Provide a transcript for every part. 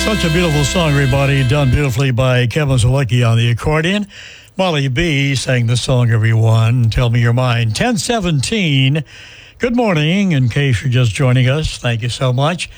Such a beautiful song, everybody, done beautifully by Kevin Zalecki on the accordion. Molly B sang the song, everyone. Tell me your mind. 10:17. Good morning, in case you're just joining us. Thank you so much.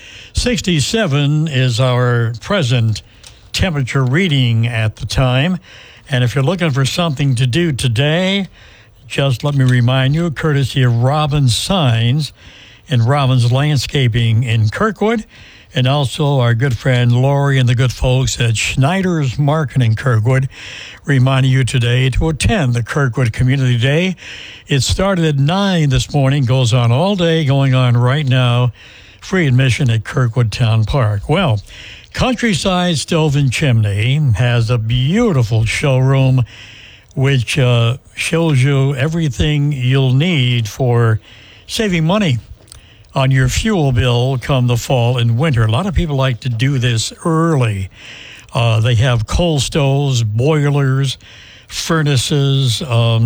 67 is our present temperature reading at the time. And if you're looking for something to do today, just let me remind you, courtesy of Robbins Signs and Robbins Landscaping in Kirkwood, and also our good friend Lori and the good folks at Schneider's Market in Kirkwood, reminding you today to attend the Kirkwood Community Day. It started at 9 this morning, goes on all day, going on right now. Free admission at Kirkwood Town Park. Well, Countryside Stove and Chimney has a beautiful showroom which shows you everything you'll need for saving money on your fuel bill come the fall and winter. A lot of people like to do this early. They have coal stoves, boilers, furnaces,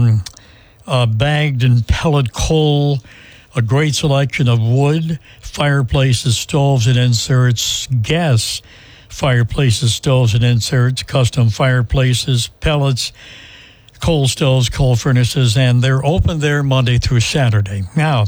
bagged and pellet coal, a great selection of wood, fireplaces, stoves and inserts, gas fireplaces, stoves and inserts, custom fireplaces, pellets, coal stoves, coal furnaces, and they're open there Monday through Saturday. Now,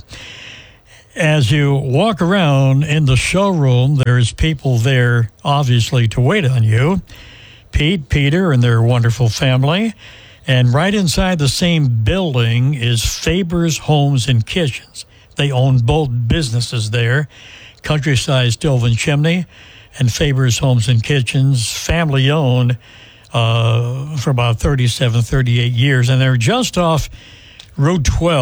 as you walk around in the showroom, there's people there, obviously, to wait on you. Pete, Peter, and their wonderful family. And right inside the same building is Faber's Homes and Kitchens. They own both businesses there, Countryside Stove and Chimney and Faber's Homes and Kitchens, family-owned for about 37, 38 years. And they're just off Route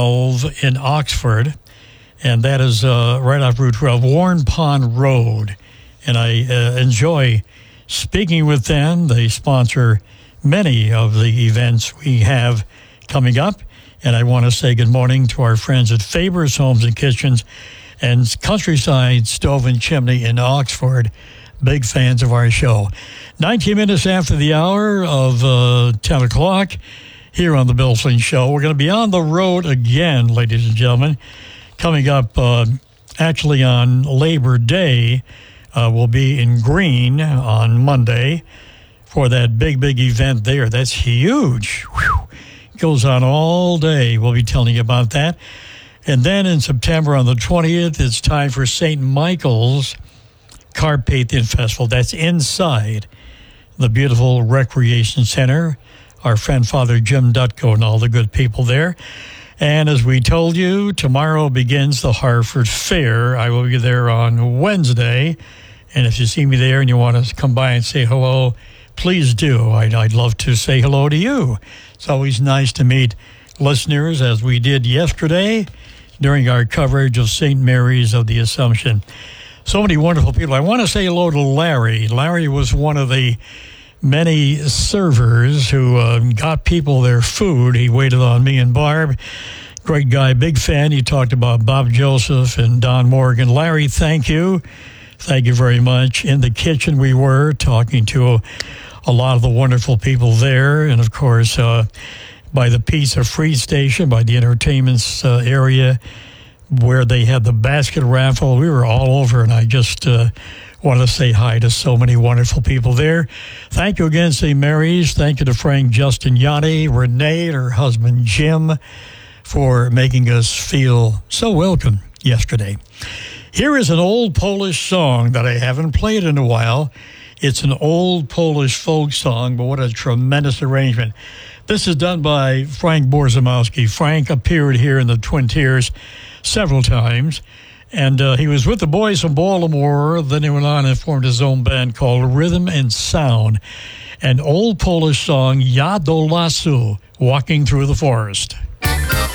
12 in Oxford. And that is right off Route 12, Warren Pond Road. And I enjoy speaking with them. They sponsor many of the events we have coming up. And I want to say good morning to our friends at Faber's Homes and Kitchens and Countryside Stove and Chimney in Oxford. Big fans of our show. 19 minutes after the hour of 10 o'clock here on the Bill Flynn Show. We're going to be on the road again, ladies and gentlemen. Coming up, actually on Labor Day, we'll be in Greene on Monday for that big event there. That's huge. Whew. Goes on all day. We'll be telling you about that. And then in September on the 20th, it's time for St. Michael's Carpathian Festival. That's inside the beautiful Recreation Center. Our friend Father Jim Dutko and all the good people there. And as we told you, tomorrow begins the Hartford Fair. I will be there on Wednesday. And if you see me there and you want to come by and say hello, please do. I'd love to say hello to you. It's always nice to meet listeners, as we did yesterday during our coverage of St. Mary's of the Assumption. So many wonderful people. I want to say hello to Larry. Larry was one of the many servers who got people their food. He waited on me and Barb. Great guy, big fan. He talked about Bob Joseph and Don Morgan. Larry, thank you. Thank you very much. In the kitchen we were talking to a lot of the wonderful people there. And, of course, by the Pizza Free Station, by the entertainment area where they had the basket raffle. We were all over, and I just want to say hi to so many wonderful people there. Thank you again, St. Mary's. Thank you to Frank, Justin, Yanni, Renee, and her husband, Jim, for making us feel so welcome yesterday. Here is an old Polish song that I haven't played in a while. It's an old Polish folk song, but what a tremendous arrangement. This is done by Frank Borzymowski. Frank appeared here in the Twin Tiers several times. And he was with the boys from Baltimore. Then he went on and formed his own band called Rhythm and Sound. An old Polish song, Ja do Lasu, Walking Through the Forest.